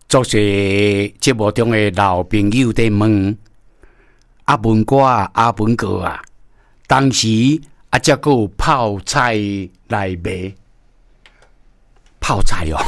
做些节目中的老朋友在问阿文哥啊、阿文哥啊，当时啊，才有泡菜来卖，泡菜哦。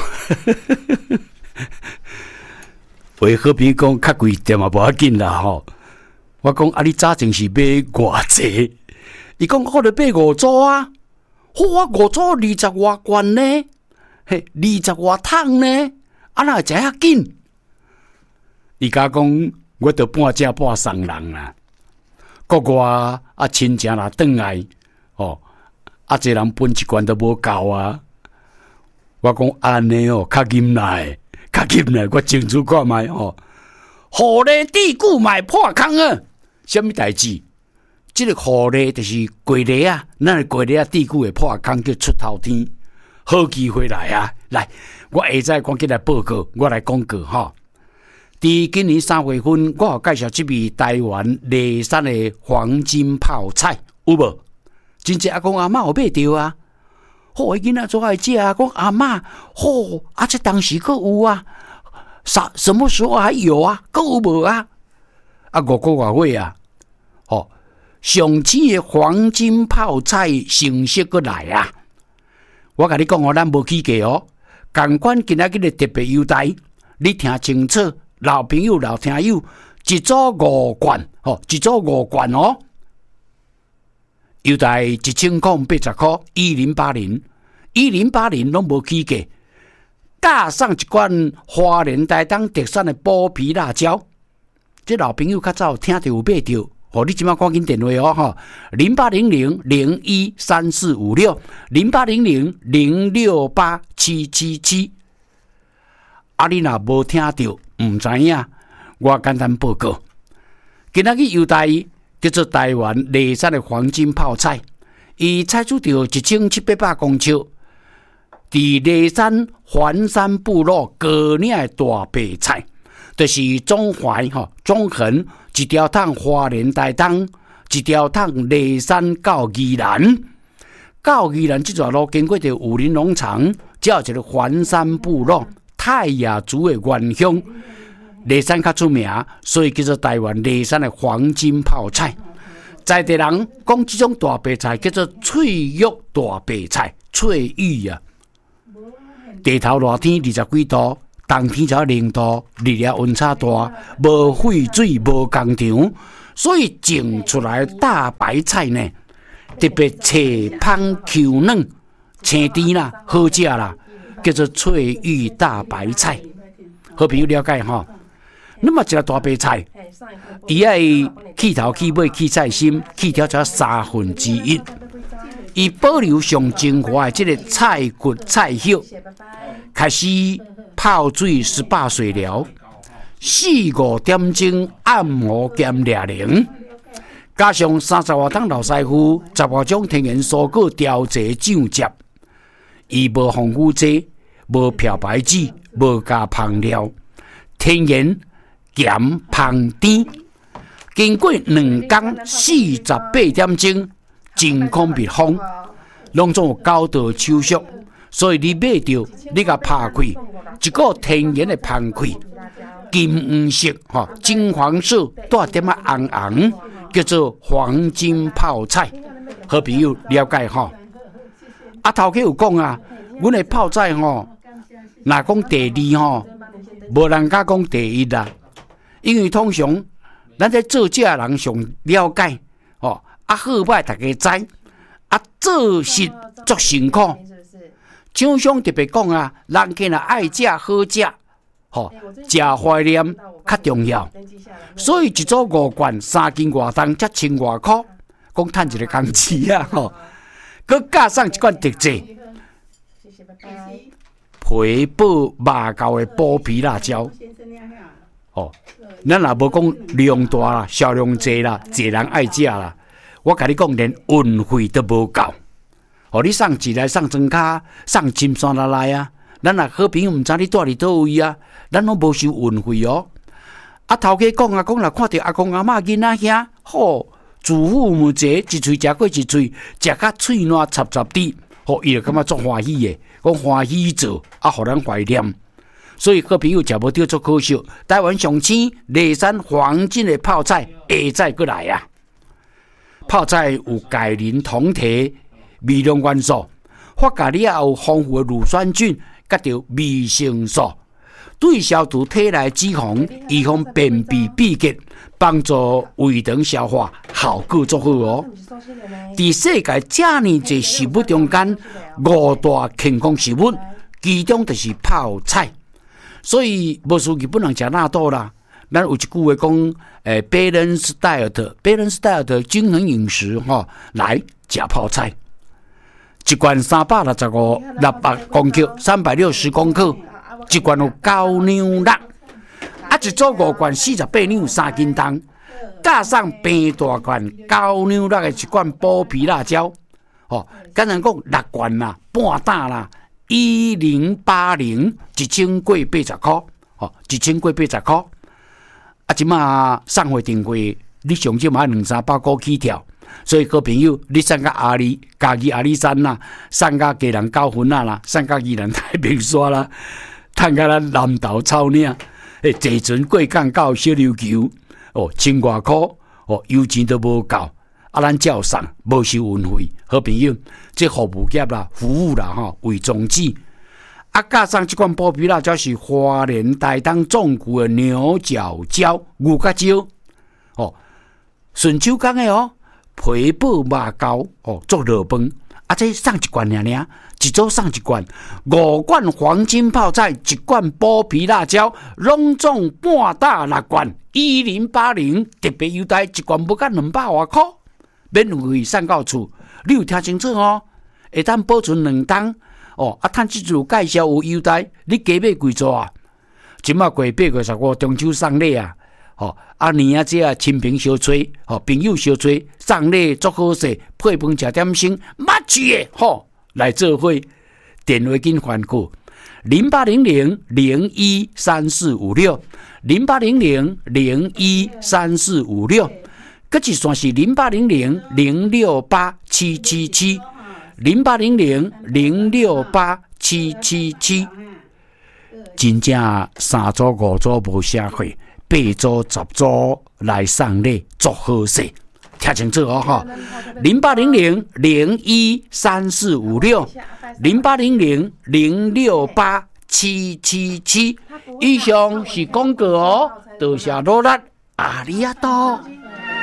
为好比讲较贵点嘛，无要紧啦吼。我讲啊，你早前是买偌济？伊讲我著买5组啊，好啊，5组20外罐呢，嘿，20外桶呢，啊哪会这遐紧？伊甲讲，我著半只半送人啦。国外啊，亲情啦转来，哦，啊，一人分一罐都无够啊。我讲安尼哦，较紧来，较紧来，我争取看卖哦。互利地久卖破空啊！什么代志？这个互利就是过利啊，咱的过利啊，地久会破空叫出头天，好机会来啊！来，我下载赶紧来报告，我来讲告哈。伫今年3月份，我有介绍这味台湾梨山的黄金泡菜，有无？真正阿公阿嬷有买着啊！好，囡仔做爱食啊！讲阿嬷，好啊！这当时阁有啊，什么时候还有啊？阁有无啊？啊，5个外月啊！哦，上次的黄金泡菜成色阁来啊！我甲你讲哦，咱无起价哦，同款今仔日的特别优待，你听清楚，老朋友、老听友，一组5罐，哦，一组5罐哦。优待1080块，1080拢无起价，加上一罐花莲台东特产的剥皮辣椒。这老朋友较早听到有买到，哦，你即马赶紧电话哦，哈，0800-013456，0800-068-777。啊，你若无听到，唔知影，我简单报告，今仔日优待叫做台湾梨山的黄金泡菜，伊采取到1700公尺，伫梨山环山部落高岭的大白菜，就是中淮中横一条趟花莲台东，一条趟梨山到宜兰，到宜兰这条路经过着武林农场，才有一个环山部落泰雅族的原乡。梨山较出名，所以叫做台湾梨山的黄金泡菜。在地人讲这种大白菜叫做翠玉大白菜，翠玉啊。地头热天20几度，冬天才0度，日夜温差大，无废水，无工厂，所以种出来大白菜呢，特别脆香 Q 嫩，青甜啦，好食啦，叫做翠玉大白菜。好朋友了解哈。那么一个大白菜，伊爱去头去尾去菜心，去条才1/3，伊保留上精华的这个菜骨菜叶，开始泡水18水疗，4-5点钟按摩兼抓灵，加上30外桶老师傅15种天然蔬果调节酱汁，伊无防腐剂，无漂白剂，无加香料，天然。咸香甜，经过2天48点钟，真空密封，拢总有9道手续。所以你买到，你甲拍开，一个天然的香气，金黄色，金黄色带点仔红红，叫做黄金泡菜。好朋友了解哈？啊，头家有讲啊，阮的泡菜若讲第2无人敢讲第1啦。因为通常咱在做食人上了解，哦，啊好歹大家知，啊做事足辛苦。厂商特别讲啊，人家若爱食好食，吼，食怀念较重要。所以一组5罐3斤外重，才1000外块，讲赚一个工资啊，吼。佮加上一罐特制皮宝肉厚的剥皮辣椒。哦，咱也无讲量大啦，销量济啦，济人爱食啦。我甲你讲，连运费都无够。哦，你送一来送庄卡，送金山来啊。咱也好朋友毋知你住伫倒位啊，咱拢无收运费哦。啊，头家讲啊，讲若看到阿公阿嬷囡仔遐，好，祖父母节一喙食过一喙，食甲喙烂插插滴，哦，伊就感觉足欢喜的，讲欢喜做，啊，互咱怀念。 所以好朋友食无到足可惜。台湾上青内山黄金的泡菜，下再过来啊！泡菜有钙磷酮铁微量元素，发酵了有丰富的乳酸菌，甲着维生素，对消除体内脂肪，预防便秘闭结，帮助胃肠消化，效果足好哦。伫世界这么侪食物中间，5大健康食物，其中就是泡菜。所以无输日本人食纳豆啦。咱有一句话讲，balance diet，balance diet 均衡饮食来食泡菜。一罐365公克，360公克，一罐有9两肉，一组5罐48两3斤重，加上平大罐9两肉的一罐剥皮辣椒，简单讲6罐啦，半打啦，1080 1080块，1080块。即马送货订货，你上少嘛200-300块起跳，所以好朋友，你送到嘉义阿里山啦，送到家人9份啦，送到宜兰太平山啦，趁到咱南投草岭，坐船过港到小琉球，1000多块，油钱都无够，咱照送，无收运费。好朋友，这服务业啦，服务啦，为宗旨。加上这款剥皮辣椒是花莲台东种谷的牛角椒、牛角椒，顺手工的皮薄肉厚做热饭。这送一罐尔，一组送一罐，5罐黄金泡菜，1罐剥皮辣椒，拢总半打6罐，1080特别优待，1罐不到200多块，免费送到厝。你有听清楚会当保存2冬。趁这次介绍有优待，你加买几组啊？即马过8月15中秋送礼啊！年这亲朋相吹，朋友相吹，送礼足好势，配饭吃点心，麻吉的来做伙。电话紧番过0800-013456，0800-013456，搁一线是0800-068-777，0800-068-777。真正3组5组无啥货，8组10组来送礼，足好势，听清楚0800-013456，0800-068-777。以上是广告多谢努力，阿里亚多。